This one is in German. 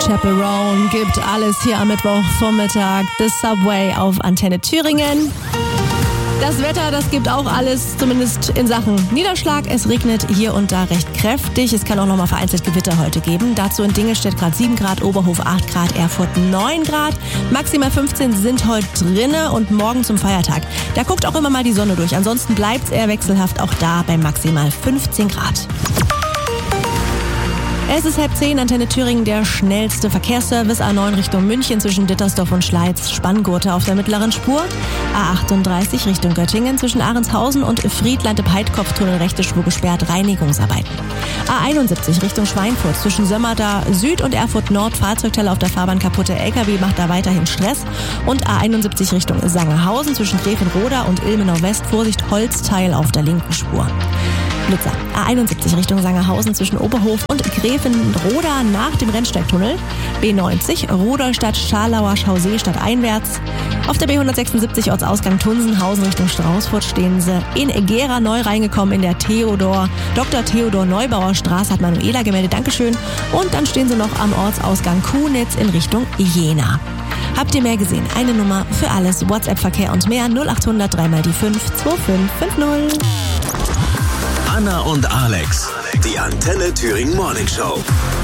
Chaperone gibt alles hier am Mittwochvormittag. The Subway auf Antenne Thüringen. Das Wetter, das gibt auch alles, zumindest in Sachen Niederschlag. Es regnet hier und da recht kräftig. Es kann auch nochmal vereinzelt Gewitter heute geben. Dazu in Dingelstedt gerade 7 Grad, Oberhof 8 Grad, Erfurt 9 Grad. Maximal 15 sind heute drinne und morgen zum Feiertag. Da guckt auch immer mal die Sonne durch. Ansonsten bleibt es eher wechselhaft, auch da bei maximal 15 Grad. Es ist 9:30, Antenne Thüringen, der schnellste Verkehrsservice. A9 Richtung München zwischen Dittersdorf und Schleiz, Spanngurte auf der mittleren Spur. A38 Richtung Göttingen zwischen Ahrenshausen und Friedland-Heidkopftunnel, rechte Spur gesperrt, Reinigungsarbeiten. A71 Richtung Schweinfurt zwischen Sömmerda Süd und Erfurt Nord, Fahrzeugteile auf der Fahrbahn kaputte LKW macht da weiterhin Stress. Und A71 Richtung Sangerhausen zwischen Grevenroda und Ilmenau West, Vorsicht, Holzteil auf der linken Spur. Blitzer. A71 Richtung Sangerhausen zwischen Oberhof und Grevenroda nach dem Rennsteigtunnel. B90 Rudolstadt-Scharlauer Chaussee stadteinwärts. Auf der B176 Ortsausgang Tunsenhausen Richtung Straußfurt stehen sie in Gera neu reingekommen in der Dr. Theodor Neubauer Straße, hat Manuela gemeldet, Dankeschön. Und dann stehen sie noch am Ortsausgang Kunitz in Richtung Jena. Habt ihr mehr gesehen? Eine Nummer für alles, WhatsApp-Verkehr und mehr 0800 3x5 2550. Anna und Alex, die Antenne Thüringen Morning Show.